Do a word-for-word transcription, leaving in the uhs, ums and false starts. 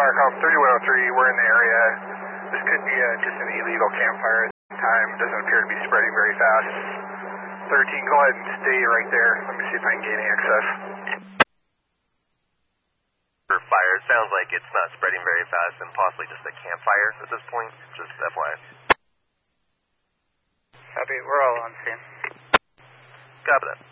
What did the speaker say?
Fire call thirty-one oh three, we're in the area. This could be uh, just an illegal campfire at the time. It doesn't appear to be spreading very fast. thirteen, go ahead and stay right there. Let me see if I can gain access. For fire, it sounds like it's not spreading very fast and possibly just a campfire at this point. Just F Y I. Copy, we're all on scene. Copy that.